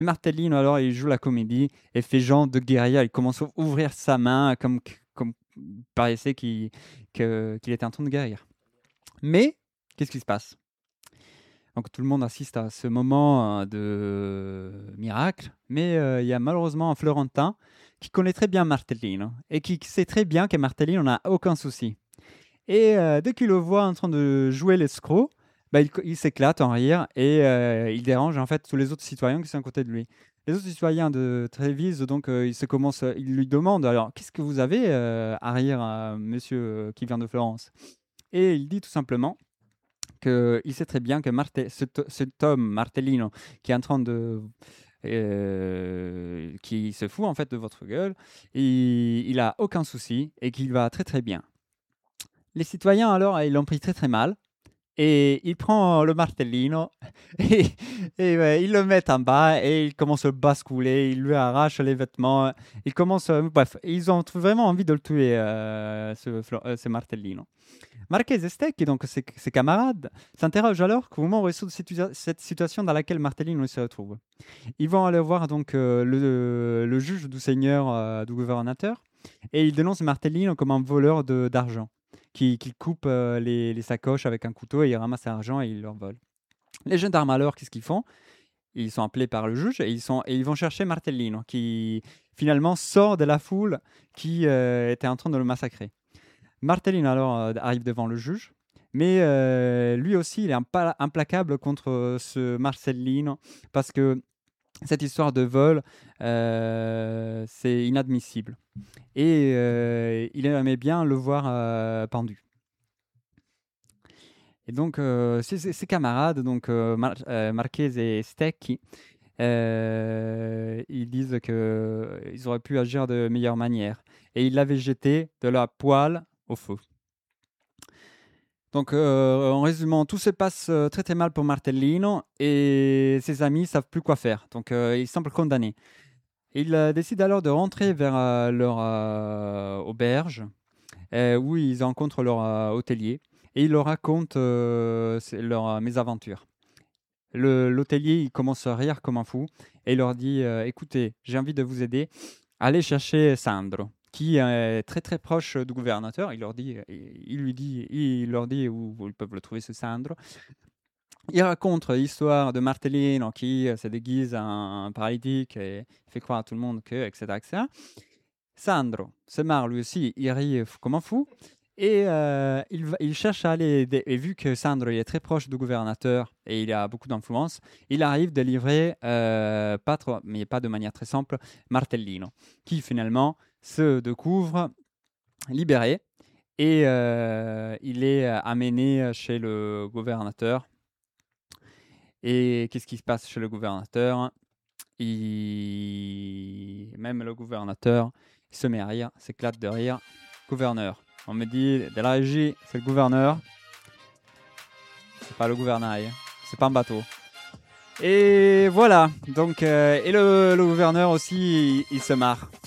Martellino, alors, il joue la comédie et fait genre de guerrier. Il commence à ouvrir sa main comme paraissait qu'il était en train de guérir. Mais, qu'est-ce qui se passe? Donc tout le monde assiste à ce moment de miracle, mais il y a malheureusement un Florentin qui connaît très bien Martellino et qui sait très bien que Martellino n'a aucun souci. Et dès qu'il le voit en train de jouer l'escroc, bah, il s'éclate en rire et il dérange en fait tous les autres citoyens qui sont à côté de lui. Les autres citoyens de Trévise, donc ils lui demandent alors qu'est-ce que vous avez à rire, monsieur qui vient de Florence? Et il dit tout simplement qu'il sait très bien que cet homme, Martellino, qui est en train de qui se fout en fait de votre gueule, il a aucun souci et qu'il va très très bien. Les citoyens alors, ils l'ont pris très très mal et il prend le martellino et, ouais, il le met en bas et il commence à le basculer, il lui arrache les vêtements, il commence, bref, ils ont vraiment envie de le tuer, ce martellino. Marquez et Steck, et donc ses camarades, s'interrogent alors comment résoudre cette situation dans laquelle Martellino se retrouve. Ils vont aller voir donc le juge du seigneur, du gouvernateur, et ils dénoncent Martellino comme un voleur d'argent, qui coupe les sacoches avec un couteau et il ramasse l'argent et il leur vole. Les gendarmes alors, qu'est-ce qu'ils font? Ils sont appelés par le juge et ils vont chercher Martellino, qui finalement sort de la foule qui était en train de le massacrer. Martellino alors arrive devant le juge, mais lui aussi, il est implacable contre ce Marcellino parce que cette histoire de vol, c'est inadmissible. Et il aimait bien le voir pendu. Et donc, ses camarades, donc Marquez et Stecchi, ils disent qu'ils auraient pu agir de meilleure manière. Et ils l'avaient jeté de la poêle au feu. Donc, en résumant, tout se passe très très mal pour Martellino et ses amis ne savent plus quoi faire. Donc, ils semblent condamnés. Ils décident alors de rentrer vers leur auberge où ils rencontrent leur hôtelier et ils leur racontent leur mésaventure. L'hôtelier, il commence à rire comme un fou et il leur dit écoutez, j'ai envie de vous aider, allez chercher Sandro, qui est très très proche du gouvernateur. Il leur dit où ils peuvent le trouver, ce Sandro. Il raconte l'histoire de Martellino qui se déguise en paralytique et fait croire à tout le monde que, etc., etc. Sandro se marre lui aussi, il rit comme un fou. Et il cherche à aller, et vu que Sandro il est très proche du gouvernateur et il a beaucoup d'influence, il arrive de livrer, pas trop, mais pas de manière très simple, Martellino, qui finalement se découvre libéré et il est amené chez le gouvernateur. Et qu'est-ce qui se passe chez le gouvernateur? Même le gouvernateur il se met à rire, s'éclate de rire. Gouverneur. On me dit de la régie, c'est le gouverneur. C'est pas le gouvernail. C'est pas un bateau. Et voilà. Donc, et le gouverneur aussi, il se marre.